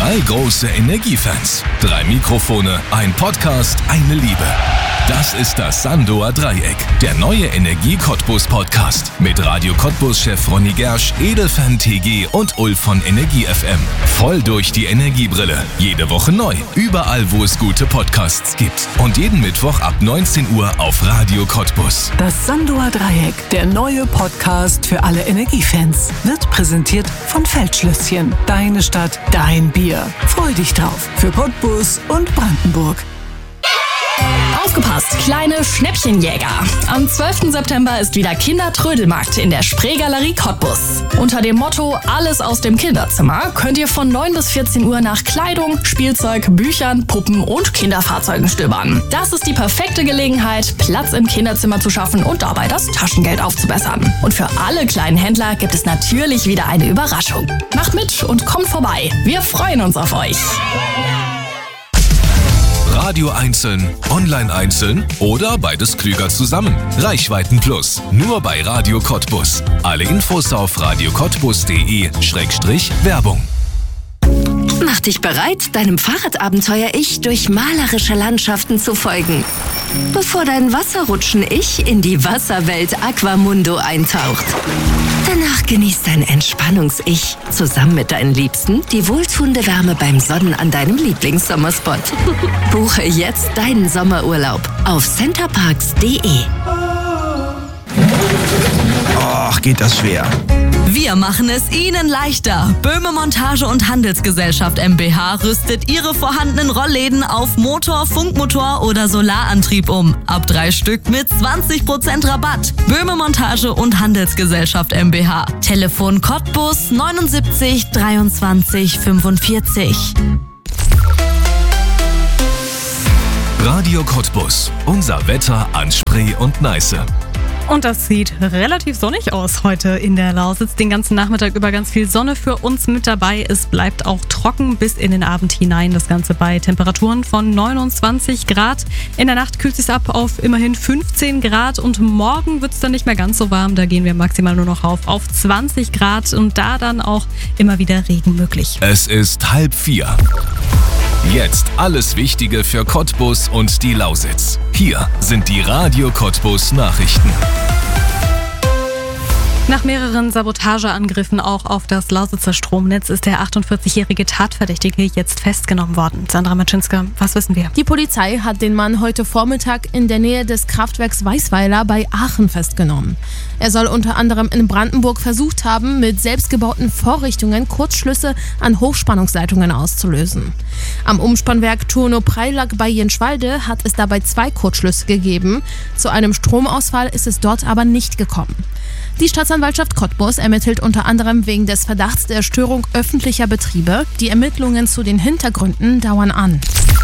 3 große Energiefans, 3 Mikrofone, ein Podcast, eine Liebe. Das ist das Sandoer Dreieck, der neue Energie-Cottbus-Podcast. Mit Radio Cottbus-Chef Ronny Gersch, Edelfan TG und Ulf von Energie FM. Voll durch die Energiebrille. Jede Woche neu. Überall, wo es gute Podcasts gibt. Und jeden Mittwoch ab 19 Uhr auf Radio Cottbus. Das Sandoer Dreieck, der neue Podcast für alle Energiefans, wird präsentiert von Feldschlösschen. Deine Stadt, dein Bier. Freu dich drauf. Für Cottbus und Brandenburg. Aufgepasst, kleine Schnäppchenjäger. Am 12. September ist wieder Kindertrödelmarkt in der Spreegalerie Cottbus. Unter dem Motto Alles aus dem Kinderzimmer könnt ihr von 9 bis 14 Uhr nach Kleidung, Spielzeug, Büchern, Puppen und Kinderfahrzeugen stöbern. Das ist die perfekte Gelegenheit, Platz im Kinderzimmer zu schaffen und dabei das Taschengeld aufzubessern. Und für alle kleinen Händler gibt es natürlich wieder eine Überraschung. Macht mit und kommt vorbei. Wir freuen uns auf euch. Radio einzeln, online einzeln oder beides klüger zusammen. Reichweiten Plus, nur bei Radio Cottbus. Alle Infos auf radiocottbus.de/Werbung. Mach dich bereit, deinem Fahrradabenteuer-Ich durch malerische Landschaften zu folgen. Bevor dein Wasserrutschen-Ich in die Wasserwelt Aquamundo eintaucht. Danach genießt dein Entspannungs-Ich zusammen mit deinen Liebsten die wohltuende Wärme beim Sonnen an deinem Lieblingssommerspot. Buche jetzt deinen Sommerurlaub auf centerparks.de. Ach, geht das schwer. Wir machen es Ihnen leichter. Böhme Montage und Handelsgesellschaft mbH rüstet Ihre vorhandenen Rollläden auf Motor, Funkmotor oder Solarantrieb um. Ab 3 Stück mit 20% Rabatt. Böhme Montage und Handelsgesellschaft mbH. Telefon Cottbus 79 23 45. Radio Cottbus. Unser Wetter an Spree und Neiße. Und das sieht relativ sonnig aus heute in der Lausitz. Den ganzen Nachmittag über ganz viel Sonne für uns mit dabei. Es bleibt auch trocken bis in den Abend hinein. Das Ganze bei Temperaturen von 29 Grad. In der Nacht kühlt es ab auf immerhin 15 Grad. Und morgen wird es dann nicht mehr ganz so warm. Da gehen wir maximal nur noch auf 20 Grad. Und da dann auch immer wieder Regen möglich. Es ist 3:30. Jetzt alles Wichtige für Cottbus und die Lausitz. Hier sind die Radio Cottbus Nachrichten. Nach mehreren Sabotageangriffen auch auf das Lausitzer Stromnetz ist der 48-jährige Tatverdächtige jetzt festgenommen worden. Sandra Matschinska, was wissen wir? Die Polizei hat den Mann heute Vormittag in der Nähe des Kraftwerks Weißweiler bei Aachen festgenommen. Er soll unter anderem in Brandenburg versucht haben, mit selbstgebauten Vorrichtungen Kurzschlüsse an Hochspannungsleitungen auszulösen. Am Umspannwerk Turno-Preilack bei Jenschwalde hat es dabei 2 Kurzschlüsse gegeben. Zu einem Stromausfall ist es dort aber nicht gekommen. Die Staatsanwaltschaft Cottbus ermittelt unter anderem wegen des Verdachts der Störung öffentlicher Betriebe. Die Ermittlungen zu den Hintergründen dauern an.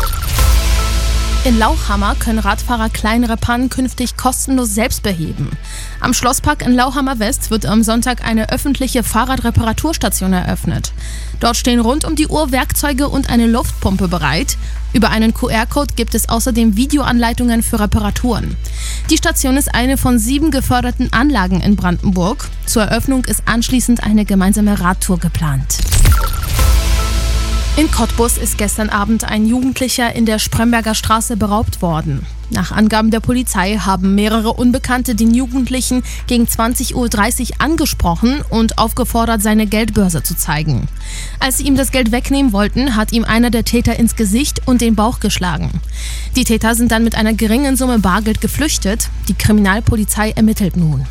In Lauchhammer können Radfahrer kleinere Pannen künftig kostenlos selbst beheben. Am Schlosspark in Lauchhammer West wird am Sonntag eine öffentliche Fahrradreparaturstation eröffnet. Dort stehen rund um die Uhr Werkzeuge und eine Luftpumpe bereit. Über einen QR-Code gibt es außerdem Videoanleitungen für Reparaturen. Die Station ist eine von 7 geförderten Anlagen in Brandenburg. Zur Eröffnung ist anschließend eine gemeinsame Radtour geplant. In Cottbus ist gestern Abend ein Jugendlicher in der Spremberger Straße beraubt worden. Nach Angaben der Polizei haben mehrere Unbekannte den Jugendlichen gegen 20:30 Uhr angesprochen und aufgefordert, seine Geldbörse zu zeigen. Als sie ihm das Geld wegnehmen wollten, hat ihm einer der Täter ins Gesicht und den Bauch geschlagen. Die Täter sind dann mit einer geringen Summe Bargeld geflüchtet. Die Kriminalpolizei ermittelt nun.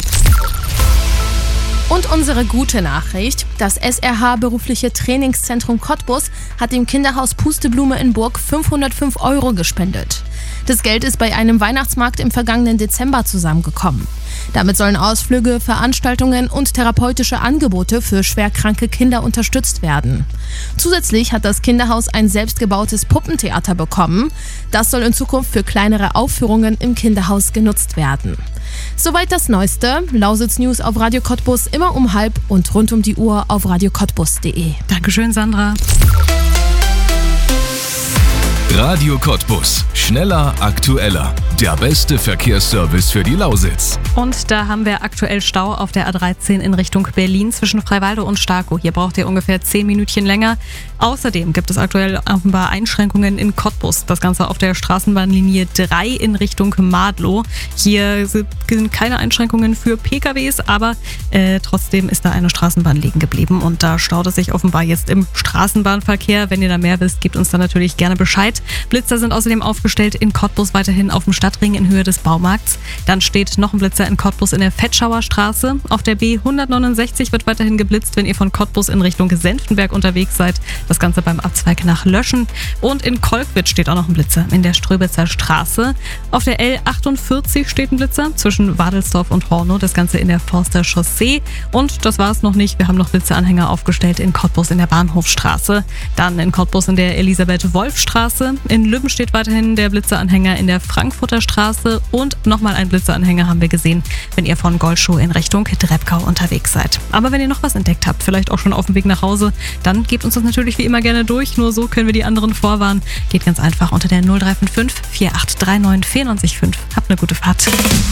Und unsere gute Nachricht: Das SRH Berufliche Trainingszentrum Cottbus hat dem Kinderhaus Pusteblume in Burg 505 € gespendet. Das Geld ist bei einem Weihnachtsmarkt im vergangenen Dezember zusammengekommen. Damit sollen Ausflüge, Veranstaltungen und therapeutische Angebote für schwerkranke Kinder unterstützt werden. Zusätzlich hat das Kinderhaus ein selbstgebautes Puppentheater bekommen. Das soll in Zukunft für kleinere Aufführungen im Kinderhaus genutzt werden. Soweit das Neueste. Lausitz News auf Radio Cottbus immer um 12:30 und rund um die Uhr auf radiocottbus.de. Dankeschön, Sandra. Radio Cottbus. Schneller, aktueller. Der beste Verkehrsservice für die Lausitz. Und da haben wir aktuell Stau auf der A13 in Richtung Berlin zwischen Freiwalde und Starkow. Hier braucht ihr ungefähr 10 Minütchen länger. Außerdem gibt es aktuell offenbar Einschränkungen in Cottbus. Das Ganze auf der Straßenbahnlinie 3 in Richtung Madlow. Hier sind keine Einschränkungen für PKWs, aber trotzdem ist da eine Straßenbahn liegen geblieben. Und da staut es sich offenbar jetzt im Straßenbahnverkehr. Wenn ihr da mehr wisst, gebt uns dann natürlich gerne Bescheid. Blitzer sind außerdem aufgestellt in Cottbus weiterhin auf dem Stadtring in Höhe des Baumarkts. Dann steht noch ein Blitzer in Cottbus in der Fetschauer Straße. Auf der B169 wird weiterhin geblitzt, wenn ihr von Cottbus in Richtung Senftenberg unterwegs seid. Das Ganze beim Abzweig nach Löschen. Und in Kolkwitz steht auch noch ein Blitzer in der Ströbitzer Straße. Auf der L48 steht ein Blitzer zwischen Wadelsdorf und Hornow. Das Ganze in der Forster Chaussee. Und das war es noch nicht. Wir haben noch Blitzeranhänger aufgestellt in Cottbus in der Bahnhofstraße. Dann in Cottbus in der Elisabeth-Wolf-Straße. In Lübben steht weiterhin der Blitzeranhänger in der Frankfurter Straße. Und nochmal ein Blitzeranhänger haben wir gesehen, wenn ihr von Goldschuh in Richtung Drebkau unterwegs seid. Aber wenn ihr noch was entdeckt habt, vielleicht auch schon auf dem Weg nach Hause, dann gebt uns das natürlich wie immer gerne durch. Nur so können wir die anderen vorwarnen. Geht ganz einfach unter der 0355 4839 94,5. Habt eine gute Fahrt.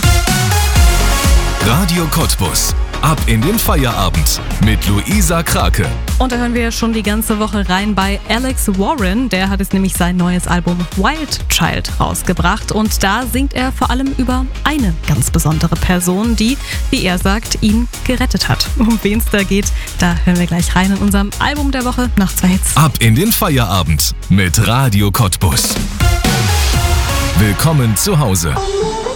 Radio Cottbus. Ab in den Feierabend mit Luisa Krake. Und da hören wir schon die ganze Woche rein bei Alex Warren. Der hat jetzt nämlich sein neues Album Wild Child rausgebracht. Und da singt er vor allem über eine ganz besondere Person, die, wie er sagt, ihn gerettet hat. Um wen es da geht, da hören wir gleich rein in unserem Album der Woche nach 2 Hits. Ab in den Feierabend mit Radio Cottbus. Willkommen zu Hause.